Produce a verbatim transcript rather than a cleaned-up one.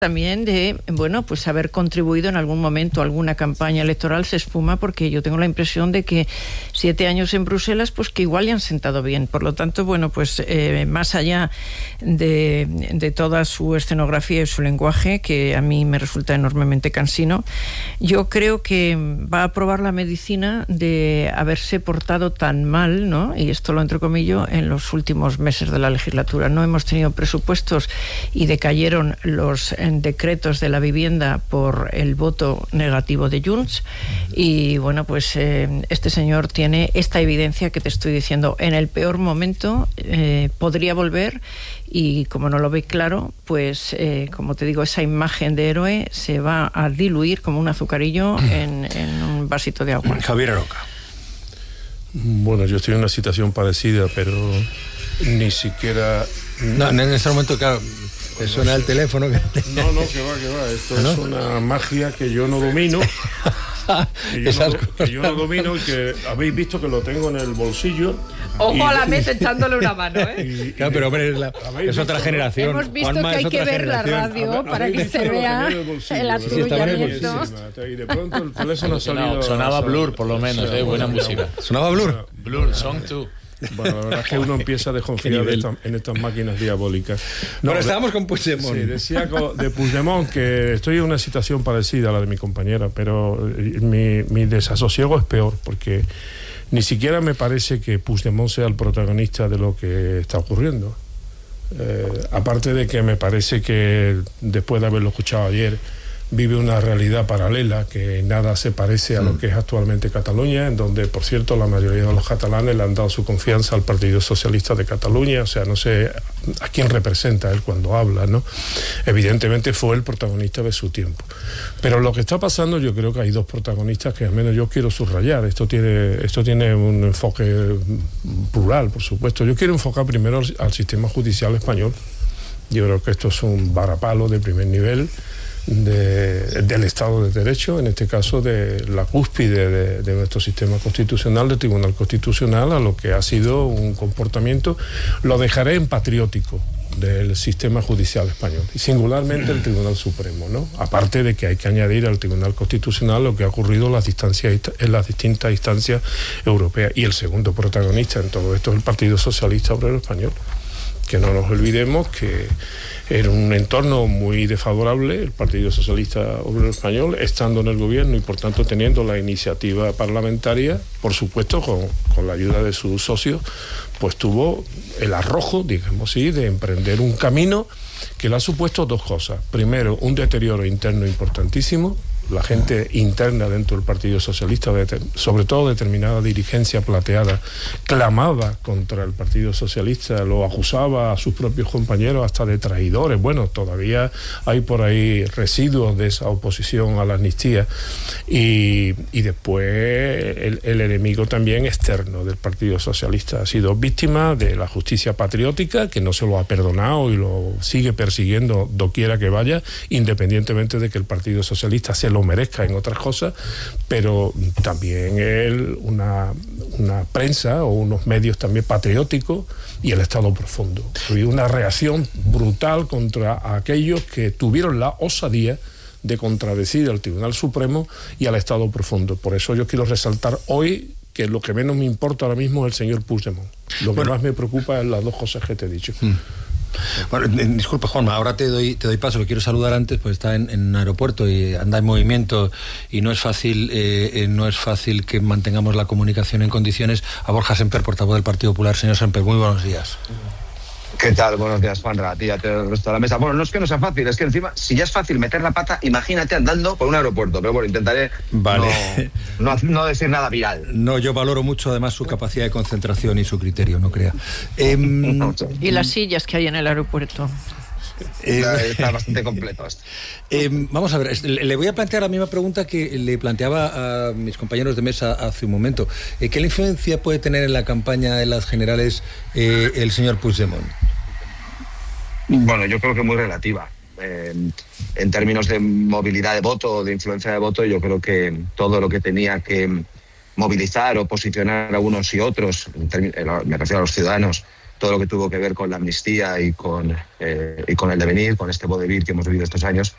también de, bueno, pues haber contribuido en algún momento a alguna campaña electoral. Se esfuma porque yo tengo la impresión de que siete años en Bruselas, pues que igual le han sentado bien. Por lo tanto, bueno, pues eh, más allá de, de toda su escenografía y su lenguaje, que a mí me resulta enormemente cansino, yo creo que va a probar la medicina de haberse portado tan mal, ¿no? Y esto lo entrecomillo, en los últimos meses de la legislatura. No hemos tenido presupuestos y decayeron los en decretos de la vivienda por el voto negativo de Junts, y bueno, pues eh, este señor tiene esta evidencia que te estoy diciendo. En el peor momento eh, podría volver, y como no lo ve claro, pues eh, como te digo, esa imagen de héroe se va a diluir como un azucarillo en, en un vasito de agua. Javier Aroca. Bueno, yo estoy en una situación parecida, pero ni siquiera... No, en este momento, claro, te suena el teléfono. Que... No, no, que va, que va. Esto ¿no? es una magia que yo no domino. Que yo, no, que yo no domino y que habéis visto que lo tengo en el bolsillo. Ojo y, a la meta echándole una mano, ¿eh? Y, y, claro, pero hombre, es, la, es otra generación. Hemos visto Juanma, que hay que ver generación. la radio a ver, para que se vea el, el aturullamiento. Y de pronto el teléfono ha salido... Sonaba Blur, por lo menos, ¿eh? Buena música. ¿Sonaba Blur? Blur, Song two. Bueno, la verdad es que uno empieza a desconfiar de esta, en estas máquinas diabólicas. No, bueno, estábamos con Puigdemont. Sí, decía de Puigdemont que estoy en una situación parecida a la de mi compañera, pero mi, mi desasosiego es peor, porque ni siquiera me parece que Puigdemont sea el protagonista de lo que está ocurriendo. Eh, aparte de que me parece que, después de haberlo escuchado ayer, vive una realidad paralela que nada se parece a lo que es actualmente Cataluña, en donde, por cierto, la mayoría de los catalanes le han dado su confianza al Partido Socialista de Cataluña. O sea, no sé a quién representa él cuando habla, ¿no? Evidentemente fue el protagonista de su tiempo. Pero lo que está pasando, yo creo que hay dos protagonistas que al menos yo quiero subrayar. Esto tiene, esto tiene un enfoque plural, por supuesto. Yo quiero enfocar primero al, al sistema judicial español. Yo creo que esto es un varapalo de primer nivel. De, del Estado de Derecho, en este caso de la cúspide de, de nuestro sistema constitucional, del Tribunal Constitucional, a lo que ha sido un comportamiento, lo dejaré en patriótico, del sistema judicial español, y singularmente el Tribunal Supremo, ¿no? Aparte de que hay que añadir al Tribunal Constitucional lo que ha ocurrido en las, distancias, en las distintas instancias europeas. Y el segundo protagonista en todo esto es el Partido Socialista Obrero Español, que no nos olvidemos que era un entorno muy desfavorable el Partido Socialista Obrero Español, estando en el gobierno y por tanto teniendo la iniciativa parlamentaria, por supuesto con, con la ayuda de sus socios, pues tuvo el arrojo, digamos así, de emprender un camino que le ha supuesto dos cosas. Primero, un deterioro interno importantísimo. La gente interna dentro del Partido Socialista, sobre todo determinada dirigencia plateada, clamaba contra el Partido Socialista, lo acusaba a sus propios compañeros hasta de traidores. Bueno, todavía hay por ahí residuos de esa oposición a la amnistía. Y, y después el, el enemigo también externo del Partido Socialista ha sido víctima de la justicia patriótica, que no se lo ha perdonado y lo sigue persiguiendo doquiera que vaya, independientemente de que el Partido Socialista se lo merezca en otras cosas, pero también él, una, una prensa o unos medios también patrióticos, y el Estado profundo. Ha habido una reacción brutal contra aquellos que tuvieron la osadía de contradecir al Tribunal Supremo y al Estado profundo. Por eso yo quiero resaltar hoy que lo que menos me importa ahora mismo es el señor Puigdemont. Lo que bueno, más me preocupa es las dos cosas que te he dicho. Hmm. Bueno, disculpe, Juanma, ahora te doy te doy paso, lo quiero saludar antes, pues está en, en un aeropuerto y anda en movimiento y no es fácil eh, no es fácil que mantengamos la comunicación en condiciones. A Borja Semper, portavoz del Partido Popular. Señor Semper, muy buenos días. ¿Qué tal? Buenos días, Juanra, a ti, a todo el resto de la mesa. Bueno, no es que no sea fácil, es que encima, si ya es fácil meter la pata, imagínate andando por un aeropuerto. Pero bueno, intentaré vale. no, no, no decir nada viral. No, yo valoro mucho además su capacidad de concentración y su criterio, no crea. Eh, y las sillas que hay en el aeropuerto. Eh, está bastante completo esto. Eh, vamos a ver, le voy a plantear la misma pregunta que le planteaba a mis compañeros de mesa hace un momento. Eh, ¿Qué influencia puede tener en la campaña de las generales eh, el señor Puigdemont? Bueno, yo creo que muy relativa. Eh, en términos de movilidad de voto, de influencia de voto, yo creo que todo lo que tenía que movilizar o posicionar a unos y otros, en términos, me refiero a los ciudadanos, todo lo que tuvo que ver con la amnistía y con, eh, y con el devenir, con este vodevil que hemos vivido estos años,